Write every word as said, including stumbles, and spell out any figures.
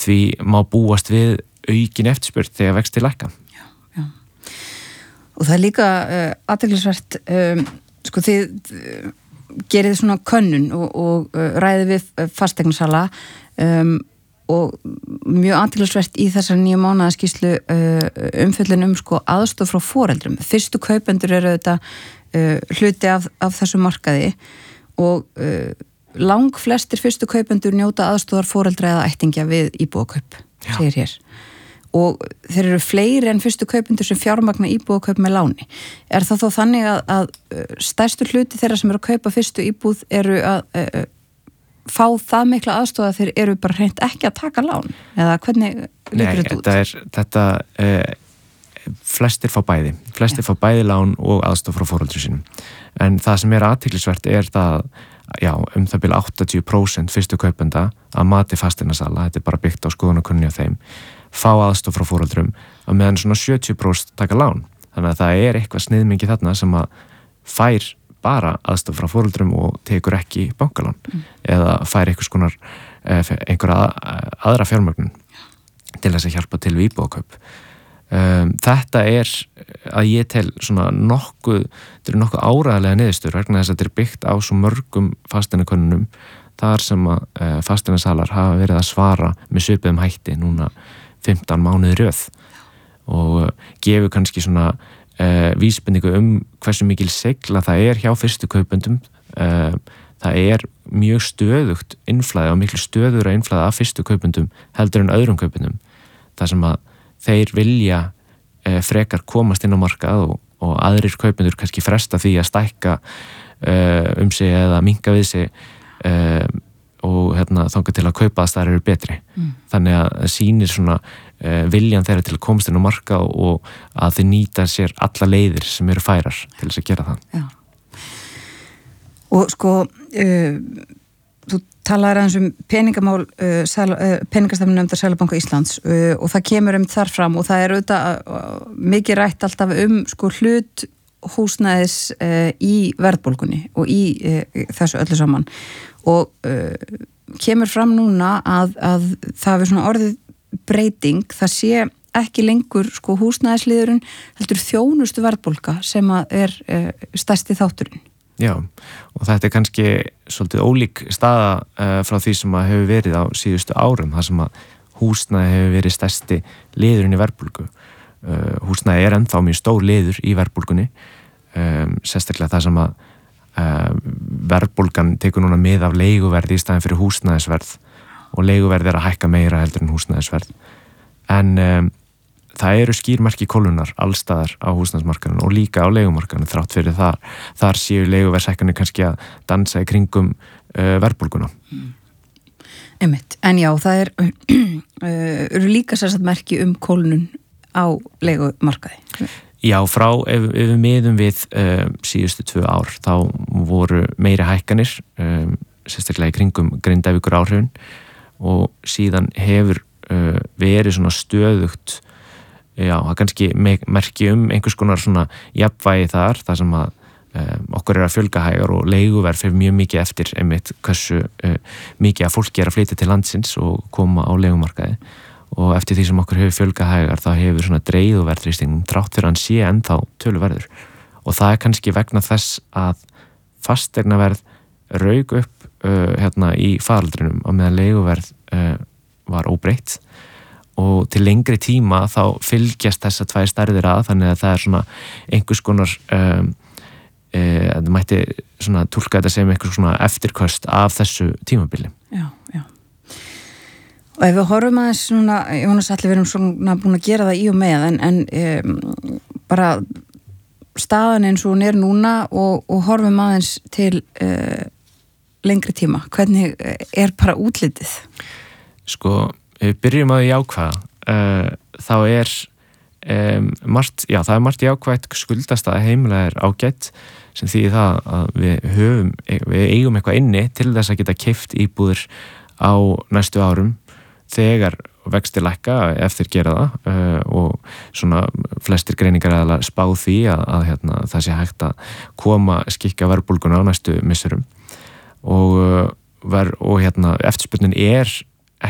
því má búast við aukin eftirspurn þegar vextir lækka. Já, já. Og það er líka uh, athyglisvert, um, sko þið uh, gerið svona könnun og, og uh, ræðið við fasteignasala um, og mjög athyglisvert í þessar nýju mánaðaskýrslu uh, umfjöllun um sko aðstoð frá foreldrum. Fyrstu kaupendur eru þetta uh, hluti af, af þessu markaði og uh, lang flestir fyrstu kaupendur njóta aðstóðar foreldra eða ættingja við íbúðakaup, segir hér. Og þeir eru fleiri en fyrstu kaupendur sem fjármagna íbúðakaup með láni. Er það þó þannig að, að stærstu hluti þeirra sem eru að kaupa fyrstu íbúð eru að uh, fá það mikla aðstóð að þeir eru bara hreint ekki að taka lán? Eða hvernig lítur þetta út? Nei, er, þetta uh, flestir fá bæði. Flestir ja. fá bæði lán og aðstóð frá foreldri sínum. En það sem er athyglisvert er það já, um það byrja áttatíu prósent fyrstu kaupenda að mati fasteignasala, þetta er bara byggt á skoðanakönnun á þeim, fá aðstoð frá foreldrum að meðan svona sjötíu prósent taka lán. Þannig að það er eitthvað sniðmengi þarna sem að fær bara aðstoð frá foreldrum og tekur ekki bankalán mm. eða fær einhvers konar einhverja aðra fjármögnun til þess að hjálpa til við íbúðakaup. Um, þetta er að ég tel svona nokkuð, þetta er nokkuð áræðilega niðurstöður vegna þess að þetta er byggt á svo mörgum fasteignakönnunum þar sem að uh, fasteignasalar hafa verið að svara með svipuðum hætti núna fimmtán mánuði röð og uh, gefur kannski svona uh, vísbendingu um hversu mikil seigla það er hjá fyrstu kaupendum. Uh, það er mjög stöðugt innflæði og miklu stöðura innflæði af fyrstu kaupendum heldur en öðrum kaupendum. Það sem að þeir vilja e, frekar komast inn á markað og, og aðrir kaupendur kannski fresta því að stækka e, um sig eða minnka við sig e, og hérna, þangað til að kaupa að það eru betri. Mm. Þannig að það sýnir svona e, viljan þeirra til að komast inn á markað og að þeir nýta sér alla leiðir sem eru færar til þess að gera það. Já. Og sko uh, þú talaði aðeins um peningamál uh, uh, peningastefnunefndar Seðlabanka Íslands uh, og það kemur um þar fram og það er auðvitað uh, mikið rætt alltaf um sko hlut húsnæðis uh, í verðbólgunni og í uh, þessu öllu saman og uh, kemur fram núna að, að það er svona orðið breyting, það sé ekki lengur sko húsnæðisliðurinn heldur þjónustu verðbólga sem að er uh, stærsti þátturinn. Já, og þetta er kannski svolítið ólík staða uh, frá því sem að hefur verið á síðustu árum, þar sem að húsnæði hefur verið stærsti liðurinn í verðbólgu. Uh, húsnæði er ennþá mjög stór liður í verðbólgunni, um, sérstaklega það sem að uh, verðbólgan tekur núna mið af leiguverði í staðin fyrir húsnæðisverð og leiguverði er að hækka meira heldur en húsnæðisverð. En um, það eru skýrmerki kólnunar allstaðar á húsnæðismarkaðinu og líka á leigumarkaðinu þrátt fyrir þar. Þar séu leiguverðshækkanir kannski að dansa í kringum uh, verðbólguna. Mm. Einmitt. En já, það er uh, eru líka sérstaklega merki um kólnun á leigumarkaði. Já, frá ef, ef við miðum við uh, síðustu tvö ár þá voru meiri hækkanir um, sérstaklega í kringum Grindavíkur áhrifin og síðan hefur uh, verið svona stöðugt. Já, það kannski merki um einhvers konar svona jafnvægi þar, þar sem að um, okkur er að fjölga hægar og leiguverð fyrir mjög mikið eftir einmitt hversu uh, mikið að fólki er að flytja til landsins og koma á leigumarkaði og eftir því sem okkur hefur fjölgað hægar þá hefur svona dreigð og verðþrýstingum þrátt fyrir hann sé ennþá töluverður og það er kannski vegna þess að fasteignaverð rauk upp uh, hérna í faraldrinum og meðan leiguverð uh, var óbreytt og til lengri tíma þá fylgjast þessa tvær stærðir að þannig að það er svona einhvers konar um, e, það mætti svona túlka þetta sem einhvers svona eftirköst af þessu tímabili. Já, já. Og ef við horfum aðeins svona, Jónas Atli, við erum svona búin að gera það í og með en, en um, bara staðan eins og hún er núna og, og horfum aðeins til uh, lengri tíma. Hvernig er bara útlitið? Sko, ef við byrjum að jákvæða, uh, þá er um, margt, já, það er margt jákvætt skuldastaða heimilega er ágætt sem þýðir það að við höfum, við eigum eitthvað inni til þess að geta keypt íbúðir á næstu árum þegar vextir lækka eftir gera það uh, og svona flestir greiningar aðalega spá því að, að hérna, það sé hægt að koma skikka verðbólguna á næstu misserum og, uh, ver, og hérna, eftirspurnin er